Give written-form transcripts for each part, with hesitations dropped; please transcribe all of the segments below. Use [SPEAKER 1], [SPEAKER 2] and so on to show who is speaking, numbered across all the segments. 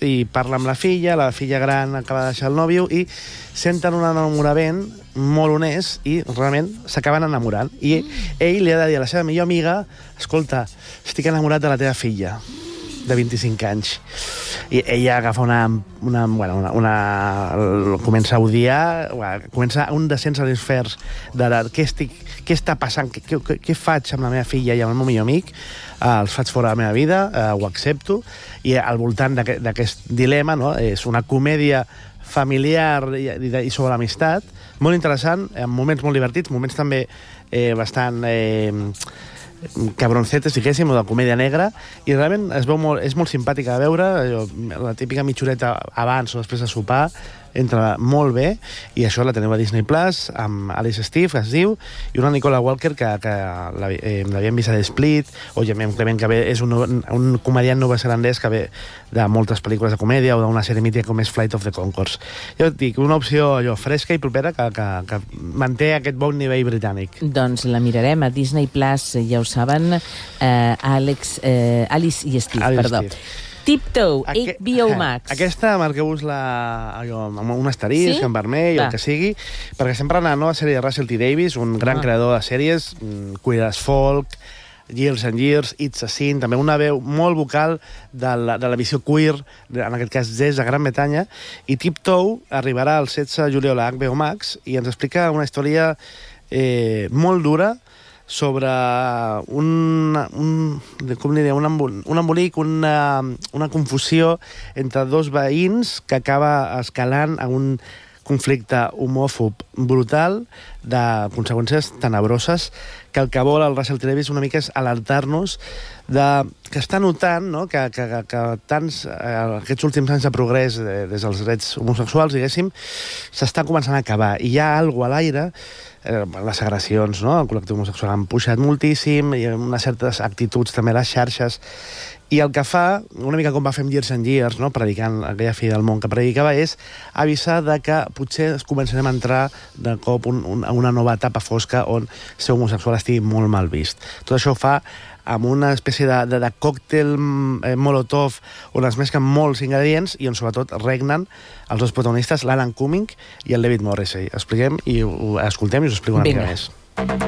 [SPEAKER 1] i parla amb la filla gran acaba de deixar el nòvio i senten un enamorament molt honest i realment s'acaben enamorant. I ell li ha de dir a la seva millor amiga: escolta, estic enamorat de la teva filla de 25 anys. I ella agafa comença a odiar, comença un descens a l'infern de què està passant, què faig amb la meva filla i amb el meu millor amic, els faig fora de la meva vida, ho accepto, i al voltant d'aquest dilema, no? És una comèdia familiar i sobre l'amistat, molt interessant, amb moments molt divertits, moments també bastant cabroncetes, diguéssim, o de comèdia negra, i realment es veu és molt simpàtica de veure, la típica mitjoreta abans o després de sopar, entra molt bé, i això la teniu a Disney Plus, amb Alice Steve, que es diu, i una Nicola Walker, que l'havíem vist a The Split, o Clement Cabé és un comediant neozelandès que ve de moltes pel·lícules de comèdia o d'una sèrie mítica com és Flight of the Conchords. Jo et dic, una opció fresca i propera que manté aquest bon nivell britànic.
[SPEAKER 2] Doncs la mirarem a Disney Plus, ja ho saben, Alice i Steve, perdó. Tiptoe, HBO Max.
[SPEAKER 1] Aquesta, marqueu-vos amb un asterisc, en vermell, o el que sigui, perquè estem parlant de la nova sèrie de Russell T. Davies, un gran creador de sèries, Queer as Folk, Years and Years, It's a Sin, també una veu molt vocal de la visió queer, en aquest cas des de Gran Bretanya, i Tiptoe arribarà el 16 de juliol a HBO Max i ens explica una història molt dura sobre un embolic, una confusió entre dos veïns que acaba escalant a un conflicte homòfob brutal de conseqüències tenebroses, que el que vol el Russell T. Davies una mica és alertar-nos que està notant, no?, que aquests últims anys de progrés des dels drets homosexuals, diguéssim, s'està començant a acabar. I hi ha alguna cosa a l'aire, les agressions, no?, el col·lectiu homosexual han pujat moltíssim, hi ha unes certes actituds també a les xarxes, i el que fa, una mica com va fer amb Years and Years, no?, predicant aquella fi del món que predicava, és avisar de que potser començarem a entrar de cop a una nova etapa fosca on ser homosexual estigui molt mal vist. Tot això ho fa amb una espècie de còctel molotov on es mesclen molts ingredients i on sobretot regnen els dos protagonistes, l'Alan Cumming i el David Morrissey. Escoltem i us explico una mica més.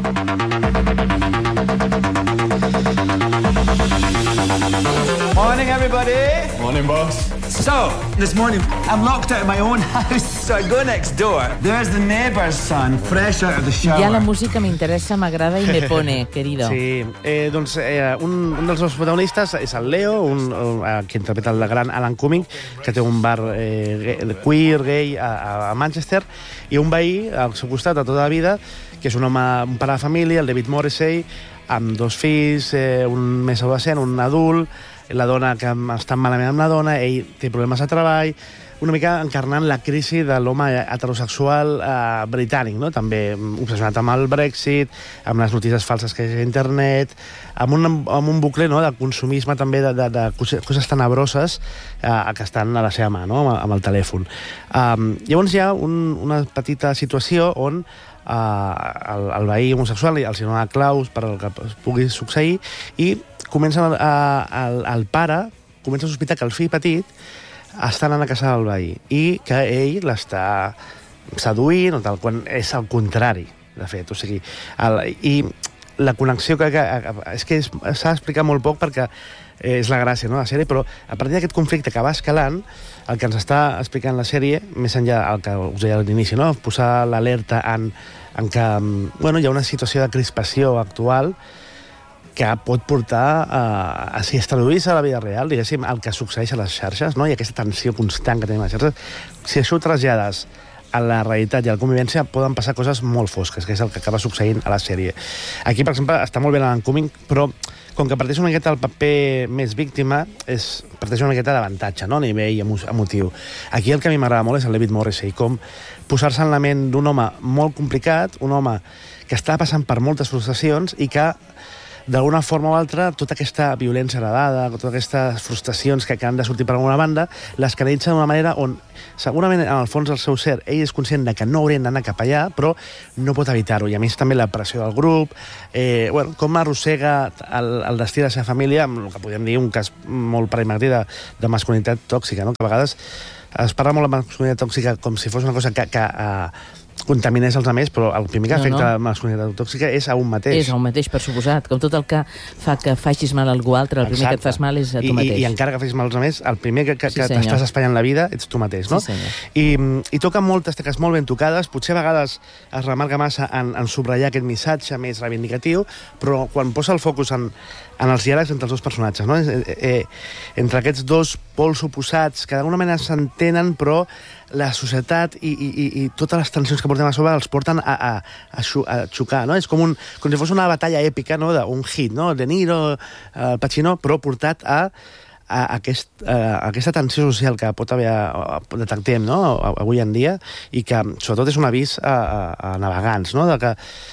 [SPEAKER 3] Morning, everybody.
[SPEAKER 4] Morning, boss.
[SPEAKER 3] So, this morning, I'm locked out of my own house, so I go next door. There's the neighbor's son, fresh out of the shower.
[SPEAKER 2] Ja la música m'interessa, m'agrada i me pone, querido.
[SPEAKER 1] Sí, doncs un dels dos protagonistes és el Leo, que interpreta el gran Alan Cumming, que té un bar queer, gay, a Manchester, i un veí al seu costat de tota la vida, que és un home, un pare de família, el David Morrissey, amb dos fills, un més adolescent, un adult, la dona que està malament amb la dona, ell té problemes de treball, una mica encarnant la crisi de l'home heterosexual britànic, no? També obsessionat amb el Brexit, amb les notícies falses que hi ha a internet, amb un bucle, no?, de consumisme també, de coses tenebroses que estan a la seva mà, no?, amb el telèfon. Llavors hi ha una petita situació on el veí homosexual els dona claus per al que pugui succeir i el pare comença a sospitar que el fill petit està anant a casa del veí i que ell l'està seduint o tal, quan és el contrari, de fet. O sigui, i la connexió és que s'ha d'explicar molt poc perquè és la gràcia, no?, de la sèrie, però a partir d'aquest conflicte que va escalant, el que ens està explicant la sèrie, més enllà del que us deia a l'inici, no?, posar l'alerta en que hi ha una situació de crispació actual que pot portar si es traduís a la vida real, diguéssim, el que succeeix a les xarxes, no?, i aquesta tensió constant que tenim a les xarxes, si això ho trasllades a la realitat i a la convivència, poden passar coses molt fosques, que és el que acaba succeint a la sèrie. Aquí, per exemple, està molt bé l'Alan Cumming, però com que parteix una miqueta el paper més víctima, parteix una miqueta d'avantatge, no?, a nivell emotiu. Aquí el que a mi m'agrada molt és el David Morrissey, com posar-se en la ment d'un home molt complicat, un home que està passant per moltes frustracions i que d'alguna forma o altra, tota aquesta violència heredada, totes aquestes frustracions que han de sortir per alguna banda, les canalitza d'una manera on, segurament, en el fons del seu ser, ell és conscient de que no haurien d'anar cap allà, però no pot evitar-ho. I a més també la pressió del grup, com arrossega el destí de la seva família, amb el que podríem dir un cas molt paradigmàtic de masculinitat tòxica, no? Que a vegades es parla molt de masculinitat tòxica com si fos una cosa que contaminés els altres, però el primer que afecta la masculinitat tòxica és a un mateix.
[SPEAKER 2] És a un mateix, per suposat. Com tot el que fa que facis mal a algú altre, el primer que et fas mal és a tu mateix.
[SPEAKER 1] I encara que facis mal als altres, el primer que t'estàs espanyant la vida ets tu mateix, no?
[SPEAKER 2] Sí, senyor.
[SPEAKER 1] I toquen moltes teques molt ben tocades, potser a vegades es remarca massa en subratllar aquest missatge més reivindicatiu, però quan posa el focus en els diàlegs entre els dos personatges, no? Entre aquests dos pols oposats, que d'alguna manera s'entenen, però la societat i totes les tensions que portem a sobre els porten a xocar, no? És com si fos una batalla èpica, no? Un hit, no? De Niro, Pacino, però portat a aquesta tensió social que pot haver, detectem, no? Avui en dia, i que sobretot és un avís a navegants, no? De que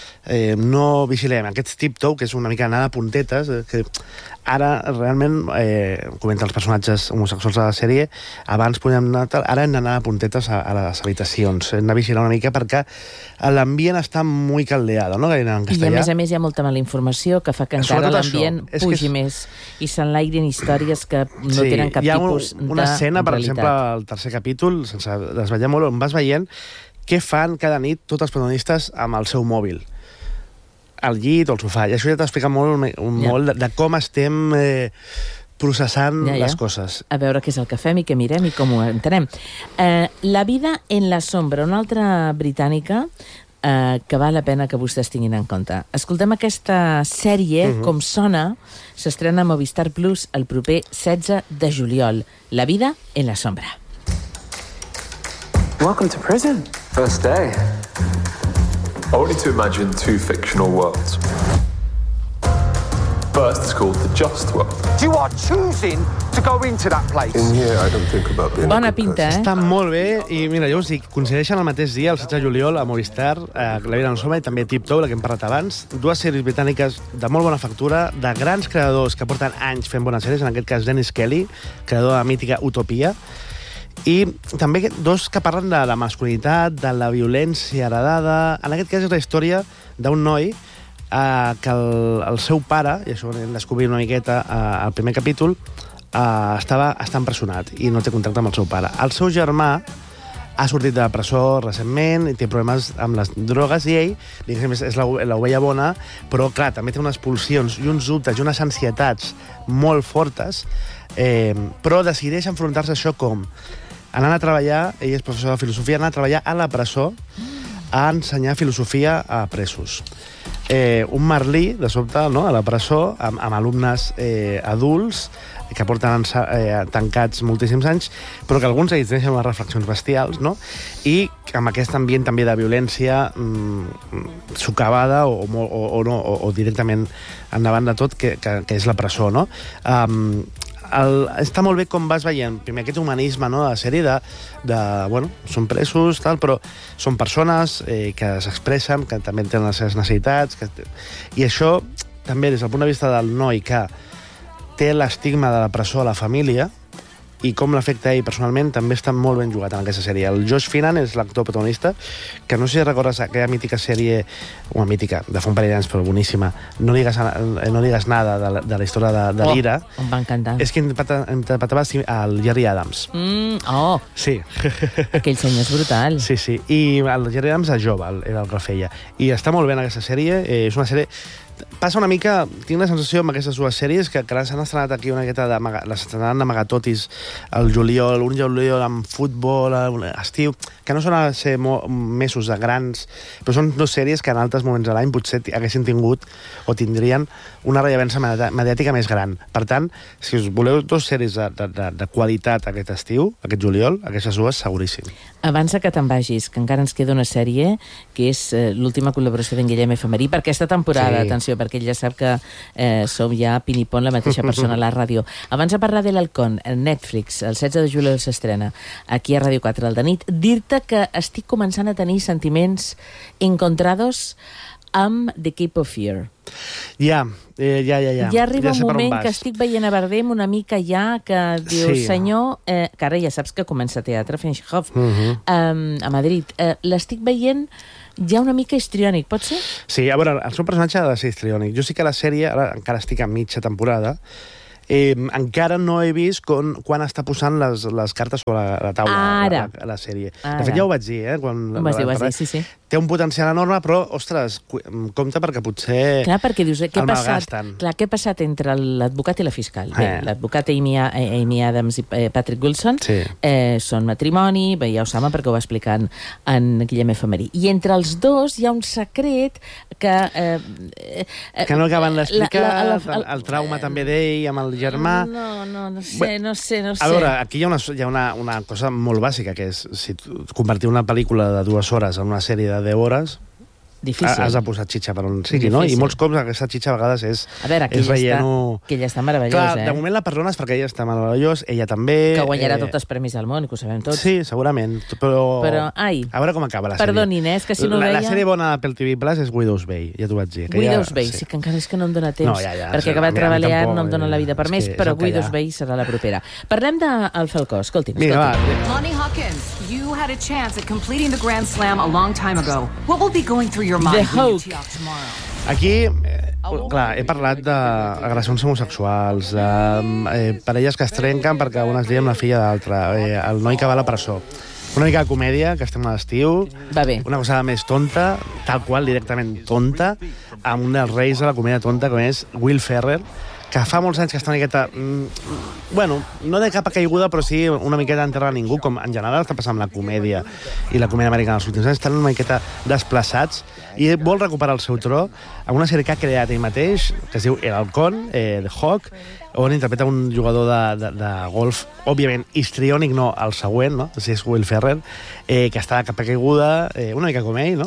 [SPEAKER 1] no vigilem aquests tiptoe, que és una mica anar de puntetes, que ara realment, comenten els personatges homosexuals de la sèrie, abans podíem anar, ara hem d'anar de puntetes a les habitacions, hem de vigilar una mica perquè l'ambient està molt caldeado, no? En castellà.
[SPEAKER 2] I a més hi ha molta mala informació que fa que encara l'ambient pugi més i s'enlairin històries que no tenen cap tipus de realitat. Hi ha una escena, per exemple, al tercer capítol, sense desvetllar molt, on vas veient què fan cada nit tots els protagonistes amb el seu mòbil, al llit o al sofà, i això ja t'explica molt de com estem processant les coses. A veure què és el que fem i què mirem i com ho entenem. La vida en la sombra, una altra britànica que val la pena que vostès tinguin en compte. Escoltem aquesta sèrie, com sona, s'estrena a Movistar Plus el proper 16 de juliol. La vida en la sombra.
[SPEAKER 4] Welcome to prison.
[SPEAKER 5] First day. I want you to imagine two fictional worlds. First is called the just world.
[SPEAKER 4] You are choosing to go into that place.
[SPEAKER 5] In here, I don't think about being
[SPEAKER 2] Bona pinta,
[SPEAKER 1] Està molt bé, i mira, jo us dic, coincideixen el mateix dia, el 16 de juliol, a Movistar, La vida en la sombra, i també Tiptoe, la que hem parlat abans, dues sèries britàniques de molt bona factura, de grans creadors que porten anys fent bones sèries, en aquest cas Dennis Kelly, creador de la mítica Utopia, i també dos que parlen de la masculinitat, de la violència heredada. En aquest cas és la història d'un noi que el seu pare, i això ho hem descobrit una miqueta al primer capítol, està empresonat i no té contacte amb el seu pare. El seu germà ha sortit de la presó recentment i té problemes amb les drogues, i ell, diguéssim, és l'ovella bona, però, clar, també té unes pulsions i uns dubtes i unes ansietats molt fortes, però decideix enfrontar-se a això com? Anant a treballar, ell és professor de filosofia, anant a treballar a la presó a ensenyar filosofia a presos. Un Merlí, de sobte, no?, a la presó, amb alumnes adults que porten tancats moltíssims anys, però que alguns ells deixen unes reflexions bestials, no?, i amb aquest ambient també de violència socavada o directament endavant de tot, que és la presó, no? Està molt bé com vas veient, primer, aquest humanisme, no?, de la sèrie bueno, són presos, tal, però són persones que s'expressen, que també tenen les seves necessitats, i això també des del punt de vista del noi que té l'estigma de la presó a la família i com l'afecta ell personalment, també està molt ben jugat en aquesta sèrie. El Josh Finan és l'actor protagonista, que no sé si recordes aquella mítica sèrie, una mítica, de fa un parell d'anys, però boníssima, No digues nada, de la història de l'Ira.
[SPEAKER 2] Em va encantar.
[SPEAKER 1] És que interpretava el Jerry Adams. Sí.
[SPEAKER 2] Aquell senyor és brutal.
[SPEAKER 1] Sí, sí. I el Jerry Adams és jove, era el que el feia. I està molt bé en aquesta sèrie. És una sèrie... Passa una mica, tinc la sensació amb aquestes dues sèries que s'han estrenat aquí una miqueta les estrenaran d'amagatotis el juliol, un juliol amb futbol, estiu, que no són a ser mesos de grans, però són dues sèries que en altres moments de l'any potser haguessin tingut o tindrien una rellevància mediàtica més gran. Per tant, si us voleu dues sèries de qualitat aquest estiu, aquest juliol, aquestes dues seguríssim.
[SPEAKER 2] Abans que te'n vagis, que encara ens queda una sèrie, que és l'última col·laboració d'en Guillem Efemerí, per aquesta temporada, atenció, perquè ell ja sap que som ja pinipon la mateixa persona a la ràdio. Abans de parlar de l'Halcón, Netflix, el 16 de juliol s'estrena, aquí a Ràdio 4 al de nit, dir-te que estic començant a tenir sentiments encontrados amb The Cape of Fear.
[SPEAKER 1] Ja
[SPEAKER 2] arriba un moment que estic veient a Bardem una mica ja que diu, senyor, que ara ja saps que comença teatre fent Chekhov a Madrid, l'estic veient ja una mica histriònic, pot ser?
[SPEAKER 1] Sí, a veure, el seu personatge ha de ser histriònic. Jo sí que la sèrie, ara encara estic a mitja temporada, encara no he vist quan està posant les cartes sobre la taula a la sèrie. De fet, ja ho vaig dir, quan
[SPEAKER 2] ho vas dir, sí.
[SPEAKER 1] Té un potencial enorme, però, ostres, compte perquè potser
[SPEAKER 2] perquè dius, què ha passat entre l'advocat i la fiscal? Bé, l'advocat Amy Adams i Patrick Wilson són matrimoni, ja ho saben perquè ho va explicant en Guillem Efemerí. I entre els dos hi ha un secret que
[SPEAKER 1] no acaben d'explicar, el trauma també d'ell amb el germà...
[SPEAKER 2] No sé.
[SPEAKER 1] A veure, aquí hi ha una cosa molt bàsica, que és si convertir una pel·lícula de 2 hores en una sèrie de 10 hores,
[SPEAKER 2] difícil.
[SPEAKER 1] Has de posar xitxa per on sigui, no? I molts cops aquesta xitxa a vegades és...
[SPEAKER 2] A veure, que ella està meravellós,
[SPEAKER 1] Clar, de moment la perdones perquè ella està meravellós, ella també...
[SPEAKER 2] Que guanyarà tots els premis del món, que ho sabem tots.
[SPEAKER 1] Sí, segurament, però... A veure com acaba la sèrie.
[SPEAKER 2] Perdonin, és que si no ho veia...
[SPEAKER 1] La sèrie bona pel TV Plus és Widow's Bay, ja t'ho vaig dir.
[SPEAKER 2] Widow's Bay, sí que encara és que no em dona temps, perquè acabar de treballar no em dona la vida per més, però Widow's Bay serà la propera. Parlem del Falcó, escolti'm.
[SPEAKER 6] Lonnie Hawkins, you had a chance at completing the Grand Slam a long time ago. What will be going through your mind?
[SPEAKER 1] Aquí, clar, he parlat d'agressions homosexuals, de parelles que es trenquen perquè una es lia amb la filla d'altra, el noi que va a la presó. Una mica de comèdia, que estem a l'estiu.
[SPEAKER 2] Va bé.
[SPEAKER 1] Una cosa més tonta, tal qual, directament tonta, amb un dels reis de la comèdia tonta, com és Will Ferrell, que fa molts anys que està una miqueta... Bueno, no de capa caiguda, però sí una miqueta en terra a ningú, com en general està passant amb la comèdia i la comèdia americana els últims anys, estan una miqueta desplaçats i vol recuperar el seu tro amb una sèrie que ha creat ell mateix, que es diu El Halcón, The Hawk, on interpreta un jugador de golf, òbviament histriònic, no el següent, no? És Will Ferrell, que està de capa caiguda, una mica com ell, no?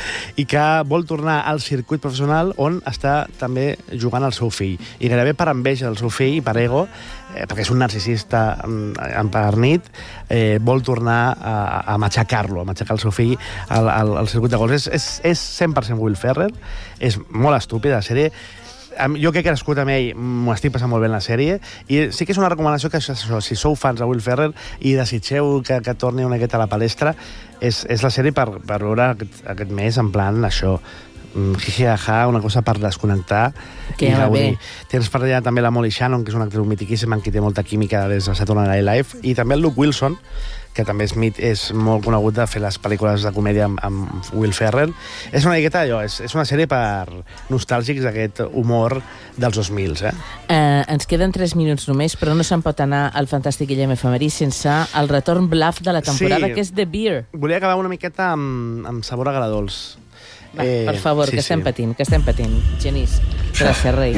[SPEAKER 1] I que vol tornar al circuit professional on està també jugant el seu fill. I gairebé per enveja del seu fill i per ego, perquè és un narcisista empernit, vol tornar a matxacar-lo, a matxacar el seu fill al circuit de golf. És 100% Will Ferrell, és molt estúpida la sèrie. Jo que he crescut amb ell, m'ho estic passant molt bé en la sèrie, i sí que és una recomanació que si sou fans de Will Ferrell i desitgeu que torni una miqueta a la palestra, és la sèrie per veure aquest mes en plan això, jiji-jaja, una cosa per desconnectar i gaudir. Tens per allà també la Molly Shannon, que és una actriu mitiquíssima, amb qui té molta química des de Saturday Night Live, i també el Luke Wilson, que també és molt conegut de fer les pel·lícules de comèdia amb Will Ferrell. És una miqueta allò, és una sèrie per nostàlgics d'aquest humor dels 2000s.
[SPEAKER 2] Ens queden 3 minuts només, però no se'n pot anar al fantàstic Guillem Efemerí sense el retorn bluff de la temporada, que és The Beer.
[SPEAKER 1] Volia acabar una miqueta amb sabor agradolç.
[SPEAKER 2] Va, per favor, que estem patint. Genís, gràcies, rei.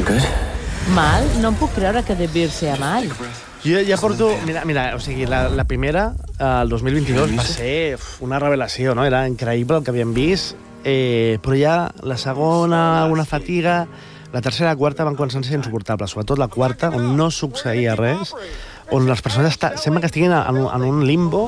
[SPEAKER 2] Mal? No em puc creure que The Beer sea mal.
[SPEAKER 1] Jo ja porto... Mira, o sigui, la primera, el 2022, va ser una revelació, no? Era increïble el que havíem vist, però ja la segona, una fatiga, la tercera i la quarta van començar a ser insuportables, sobretot la quarta, on no succeïa res, on les persones sembla que estiguin en un limbo,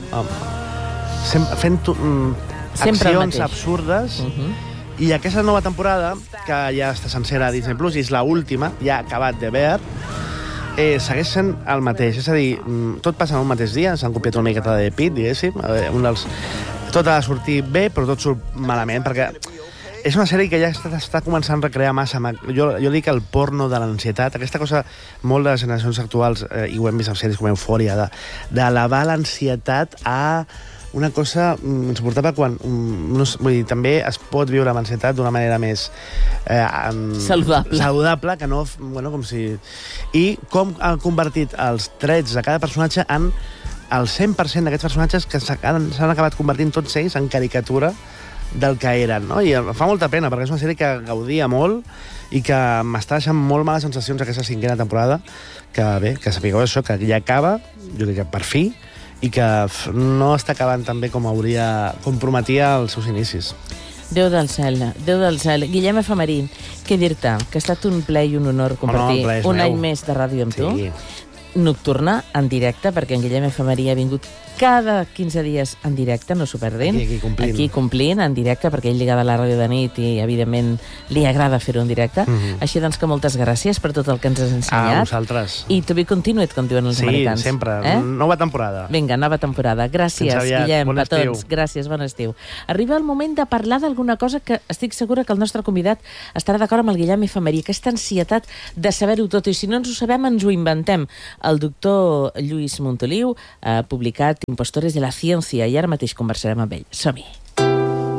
[SPEAKER 1] fent accions absurdes, i aquesta nova temporada, que ja està sencera a Disney Plus, i és l'última, ja ha acabat de veure, segueix sent el mateix, és a dir, tot passa en un mateix dia, s'han copiat una miqueta de pit, diguéssim, tot ha de sortir bé, però tot surt malament, perquè és una sèrie que ja està començant a recrear massa, jo dic el porno de l'ansietat, aquesta cosa molt de les generacions actuals, i ho hem vist en sèries com Eufòria, d'elevar l'ansietat a una cosa insuportable quan... Vull dir, també es pot viure amb ansietat d'una manera més... saludable, que no... Bueno, com si... I com han convertit els trets de cada personatge en el 100% d'aquests personatges que s'han acabat convertint tots ells en caricatura del que eren, no? I fa molta pena, perquè és una sèrie que gaudia molt i que m'està deixant molt males sensacions aquesta 5a temporada, que bé, que sapigueu això, que ja acaba, jo crec que per fi, i que no està acabant tan bé com prometia els seus inicis.
[SPEAKER 2] Déu del cel. Guillem Efemerí, què dir-te? Que ha estat un plaer i un honor compartir un any més de ràdio amb tu. nocturna, en directe, perquè en Guillem Efemeria ha vingut cada 15 dies en directe, no s'ho perdin. Aquí complint, en directe, perquè ell lliga de la ràdio de nit i, evidentment, li agrada fer-ho en directe. Així doncs que moltes gràcies per tot el que ens has ensenyat.
[SPEAKER 1] A vosaltres.
[SPEAKER 2] I to be continued, com diuen els americans.
[SPEAKER 1] Sí, sempre. Nova temporada.
[SPEAKER 2] Vinga, nova temporada. Gràcies, Guillem, petons. Gràcies, bon estiu. Arriba el moment de parlar d'alguna cosa que estic segura que el nostre convidat estarà d'acord amb el Guillem Efemeria, aquesta ansietat de saber-ho tot, i si no ens ho sabem, ens ho inventem. El doctor Lluís Montoliu ha publicat Impostores de la Ciència, i ara mateix conversarem amb ell. Som-hi.